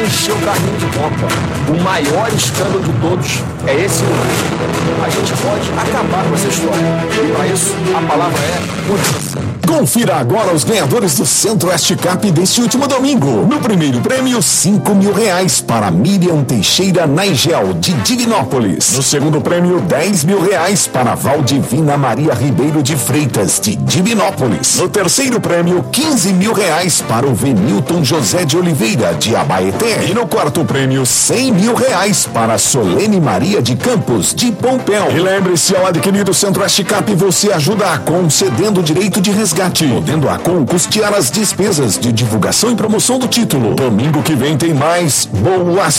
encher o carrinho de bomba. O maior escândalo de todos é esse lugar. A gente pode acabar com essa história. E para isso, a palavra é mudança. Confira agora os ganhadores do Centro-Oeste Cap deste último domingo. No primeiro prêmio, R$5.000 para Miriam Teixeira Naigel, de Divinópolis. No segundo prêmio, R$10.000 para Valdivina Maria Ribeiro de Freitas, de Divinópolis. No terceiro prêmio, R$15.000 para o Venilton José de Oliveira, de Abaeté. E no quarto prêmio, R$100.000 para Solene Maria de Campos, de Pompéu. E lembre-se, ao adquirir o Centro-Oeste Cap, você ajuda a concedendo o direito de resgate, podendo a Com custear as despesas de divulgação e promoção do título. Domingo que vem tem mais. Boa